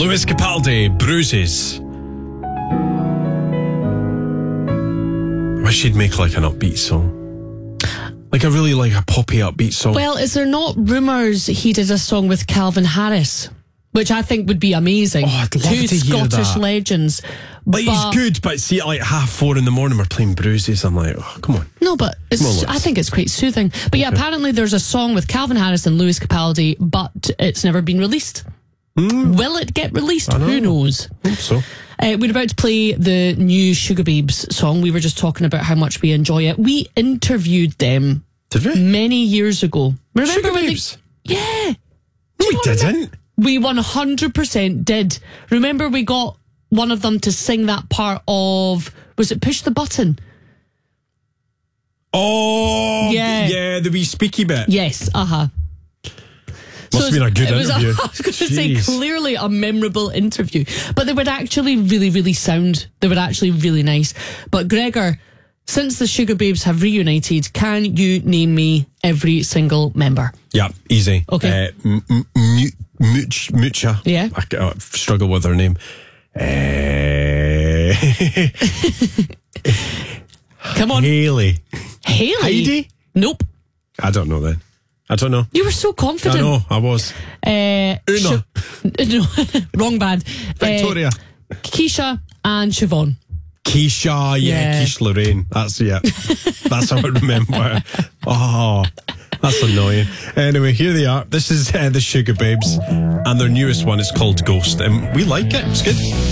Lewis Capaldi, Bruises. I wish she'd make like an upbeat song. Like a poppy upbeat song. Well, is there not rumours he did a song with Calvin Harris? Which I think would be amazing. Oh, I'd love to hear Scottish that. legends. Like, he's good, but see, at like 4:30 in the morning, we're playing Bruises. I'm like, oh, come on. No, but I think it's quite soothing. But yeah, apparently there's a song with Calvin Harris and Lewis Capaldi, but it's never been released. Will it get released? Who knows? I hope so. We're about to play the new Sugar Babes song. We were just talking about how much we enjoy it. We interviewed them. Did we? Many years ago. Remember Sugar when Babes? Yeah. No, we didn't. We 100% did. Remember we got one of them to sing that part of, was it Push the Button? Oh, yeah, the wee speaky bit. Yes, Must have been a good interview. I was going to say, clearly a memorable interview. But they would actually really, really sound. They were actually really nice. But Gregor, since the Sugar Babes have reunited, can you name me every single member? Yeah, easy. Okay. Mucha. Yeah. I struggle with her name. Come on. Haley. Heidi? Nope. I don't know then. I don't know. You were so confident. I know, I was. Una. No, wrong band. Victoria. Keisha and Siobhan. Keisha, Keisha Lorraine. That's how I remember. Oh, that's annoying. Anyway, here they are. This is the Sugar Babes, and their newest one is called Ghost, and we like it. It's good.